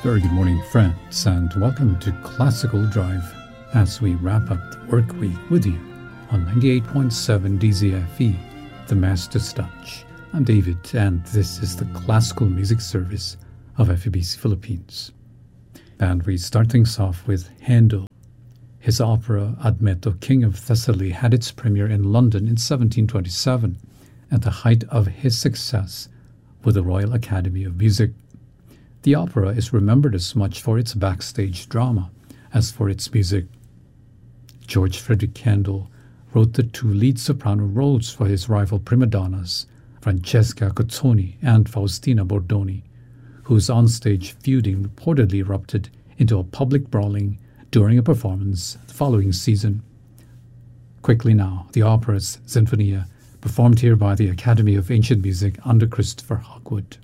Very good morning, friends, and welcome to Classical Drive as we wrap up the work week with you on 98.7 DZFE, the Master's Touch. I'm David, and this is the classical music service of FEBC Philippines. And we start things off with Handel. His opera Admeto, King of Thessaly had its premiere in London in 1727, at the height of his success with the Royal Academy of Music. The opera is remembered as much for its backstage drama as for its music. George Frederick Handel wrote the two lead soprano roles for his rival prima donnas, Francesca Cozzoni and Faustina Bordoni, whose onstage feuding reportedly erupted into a public brawling during a performance the following season. Quickly now, the opera's Sinfonia, performed here by the Academy of Ancient Music under Christopher Hogwood.